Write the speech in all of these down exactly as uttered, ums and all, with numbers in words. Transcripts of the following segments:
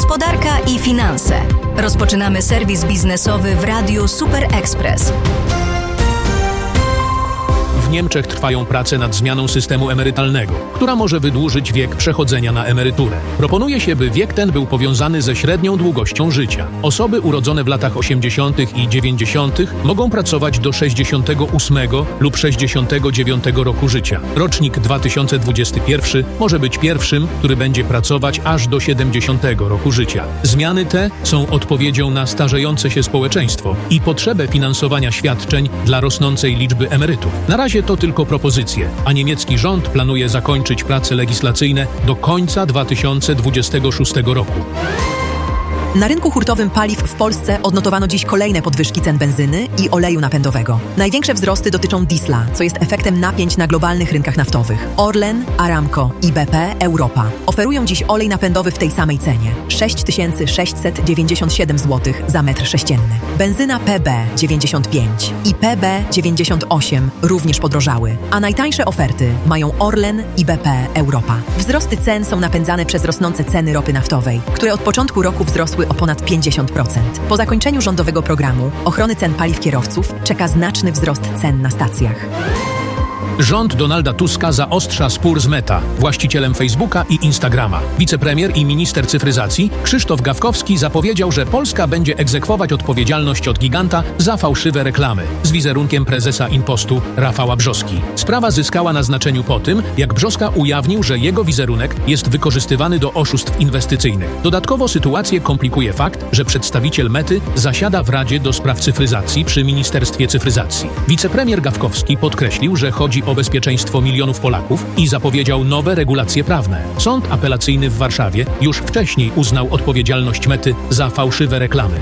Gospodarka i finanse. Rozpoczynamy serwis biznesowy w Radiu Super Express. W Niemczech trwają prace nad zmianą systemu emerytalnego, która może wydłużyć wiek przechodzenia na emeryturę. Proponuje się, by wiek ten był powiązany ze średnią długością życia. Osoby urodzone w latach osiemdziesiątych i dziewięćdziesiątych mogą pracować do sześćdziesiątego ósmego lub sześćdziesiątego dziewiątego roku życia. Rocznik dwa tysiące dwudziesty pierwszy może być pierwszym, który będzie pracować aż do siedemdziesiątego roku życia. Zmiany te są odpowiedzią na starzejące się społeczeństwo i potrzebę finansowania świadczeń dla rosnącej liczby emerytów. Na razie to tylko propozycje, a niemiecki rząd planuje zakończyć prace legislacyjne do końca dwa tysiące dwudziestego szóstego roku. Na rynku hurtowym paliw w Polsce odnotowano dziś kolejne podwyżki cen benzyny i oleju napędowego. Największe wzrosty dotyczą diesla, co jest efektem napięć na globalnych rynkach naftowych. Orlen, Aramco i B P Europa oferują dziś olej napędowy w tej samej cenie – sześć tysięcy sześćset dziewięćdziesiąt siedem złotych za metr sześcienny. Benzyna P B dziewięćdziesiąt pięć i P B dziewięćdziesiąt osiem również podrożały, a najtańsze oferty mają Orlen i B P Europa. Wzrosty cen są napędzane przez rosnące ceny ropy naftowej, które od początku roku wzrosły o ponad pięćdziesiąt procent. Po zakończeniu rządowego programu ochrony cen paliw kierowców czeka znaczny wzrost cen na stacjach. Rząd Donalda Tuska zaostrza spór z Meta, właścicielem Facebooka i Instagrama. Wicepremier i minister cyfryzacji Krzysztof Gawkowski zapowiedział, że Polska będzie egzekwować odpowiedzialność od giganta za fałszywe reklamy z wizerunkiem prezesa Inpostu Rafała Brzoski. Sprawa zyskała na znaczeniu po tym, jak Brzoska ujawnił, że jego wizerunek jest wykorzystywany do oszustw inwestycyjnych. Dodatkowo sytuację komplikuje fakt, że przedstawiciel Mety zasiada w Radzie do Spraw Cyfryzacji przy Ministerstwie Cyfryzacji. Wicepremier Gawkowski podkreślił, że chodzi o bezpieczeństwo milionów Polaków i zapowiedział nowe regulacje prawne. Sąd apelacyjny w Warszawie już wcześniej uznał odpowiedzialność Mety za fałszywe reklamy.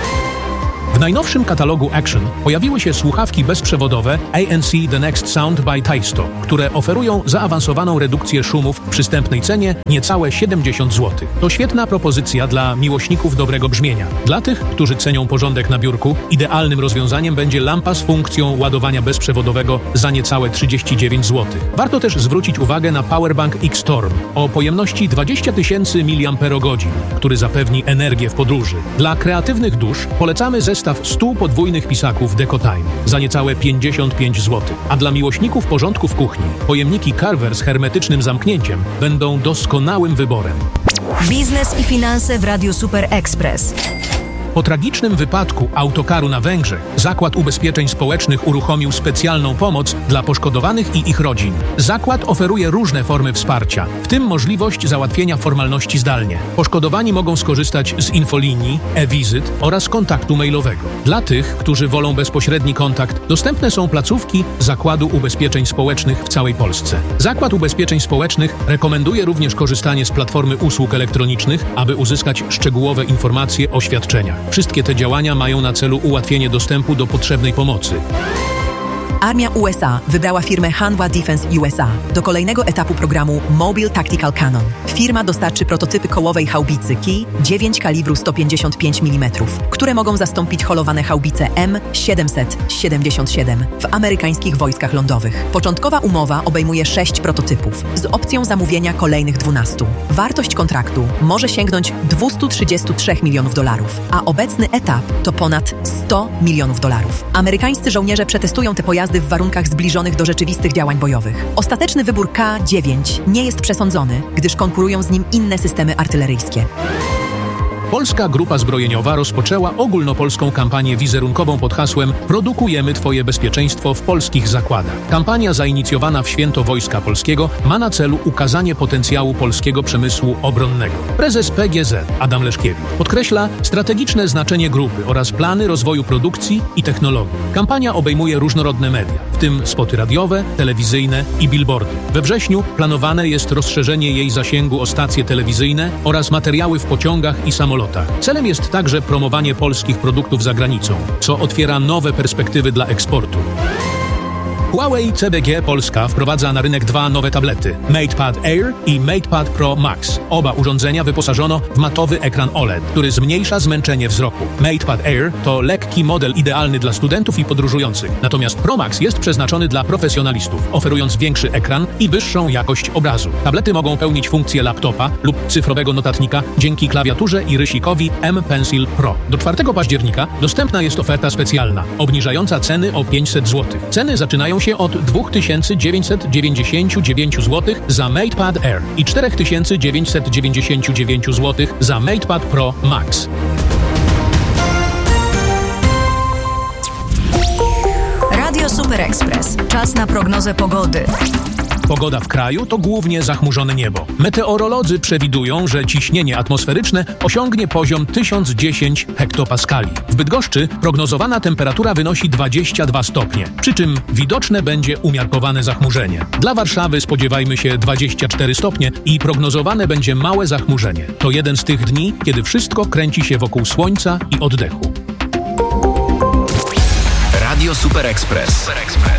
W najnowszym katalogu Action pojawiły się słuchawki bezprzewodowe A N C The Next Sound by Taisto, które oferują zaawansowaną redukcję szumów w przystępnej cenie niecałe siedemdziesiąt złotych. To świetna propozycja dla miłośników dobrego brzmienia. Dla tych, którzy cenią porządek na biurku, idealnym rozwiązaniem będzie lampa z funkcją ładowania bezprzewodowego za niecałe trzydzieści dziewięć złotych. Warto też zwrócić uwagę na Powerbank X-Storm o pojemności dwadzieścia tysięcy miliamperogodzin, który zapewni energię w podróży. Dla kreatywnych dusz polecamy zestaw stu podwójnych pisaków DecoTime za niecałe pięćdziesiąt pięć złotych, a dla miłośników porządku w kuchni pojemniki Carver z hermetycznym zamknięciem będą doskonałym wyborem. Biznes i finanse w Radiu Super Express. Po tragicznym wypadku autokaru na Węgrzech Zakład Ubezpieczeń Społecznych uruchomił specjalną pomoc dla poszkodowanych i ich rodzin. Zakład oferuje różne formy wsparcia, w tym możliwość załatwienia formalności zdalnie. Poszkodowani mogą skorzystać z infolinii, e-wizyt oraz kontaktu mailowego. Dla tych, którzy wolą bezpośredni kontakt, dostępne są placówki Zakładu Ubezpieczeń Społecznych w całej Polsce. Zakład Ubezpieczeń Społecznych rekomenduje również korzystanie z platformy usług elektronicznych, aby uzyskać szczegółowe informacje o świadczeniach. Wszystkie te działania mają na celu ułatwienie dostępu do potrzebnej pomocy. Armia U S A wybrała firmę Hanwha Defense U S A do kolejnego etapu programu Mobile Tactical Cannon. Firma dostarczy prototypy kołowej haubicy Kij dziewięć kalibru sto pięćdziesiąt pięć milimetrów, które mogą zastąpić holowane haubice M siedemset siedemdziesiąt siedem w amerykańskich wojskach lądowych. Początkowa umowa obejmuje sześć prototypów z opcją zamówienia kolejnych dwunastu. Wartość kontraktu może sięgnąć dwieście trzydzieści trzy milionów dolarów, a obecny etap to ponad sto milionów dolarów. Amerykańscy żołnierze przetestują te pojazdy w warunkach zbliżonych do rzeczywistych działań bojowych. Ostateczny wybór K dziewięć nie jest przesądzony, gdyż konkurują z nim inne systemy artyleryjskie. Polska Grupa Zbrojeniowa rozpoczęła ogólnopolską kampanię wizerunkową pod hasłem Produkujemy Twoje bezpieczeństwo w polskich zakładach. Kampania zainicjowana w Święto Wojska Polskiego ma na celu ukazanie potencjału polskiego przemysłu obronnego. Prezes P G Z Adam Leszkiewicz podkreśla strategiczne znaczenie grupy oraz plany rozwoju produkcji i technologii. Kampania obejmuje różnorodne media, w tym spoty radiowe, telewizyjne i billboardy. We wrześniu planowane jest rozszerzenie jej zasięgu o stacje telewizyjne oraz materiały w pociągach i samolotach. Celem jest także promowanie polskich produktów za granicą, co otwiera nowe perspektywy dla eksportu. Huawei C B G Polska wprowadza na rynek dwa nowe tablety, MatePad Air i MatePad Pro Max. Oba urządzenia wyposażono w matowy ekran O L E D, który zmniejsza zmęczenie wzroku. MatePad Air to lekki model idealny dla studentów i podróżujących, natomiast Pro Max jest przeznaczony dla profesjonalistów, oferując większy ekran i wyższą jakość obrazu. Tablety mogą pełnić funkcję laptopa lub cyfrowego notatnika dzięki klawiaturze i rysikowi M Pencil Pro. Do czwartego października dostępna jest oferta specjalna, obniżająca ceny o pięćset złotych. Ceny zaczynają się od dwa tysiące dziewięćset dziewięćdziesiąt dziewięć złotych za MatePad Air i cztery tysiące dziewięćset dziewięćdziesiąt dziewięć złotych za MatePad Pro Max. Radio Super Express. Czas na prognozę pogody. Pogoda w kraju to głównie zachmurzone niebo. Meteorolodzy przewidują, że ciśnienie atmosferyczne osiągnie poziom tysiąc dziesięć hektopaskali. W Bydgoszczy prognozowana temperatura wynosi dwadzieścia dwa stopnie, przy czym widoczne będzie umiarkowane zachmurzenie. Dla Warszawy spodziewajmy się dwadzieścia cztery stopnie i prognozowane będzie małe zachmurzenie. To jeden z tych dni, kiedy wszystko kręci się wokół słońca i oddechu. Radio Super Express.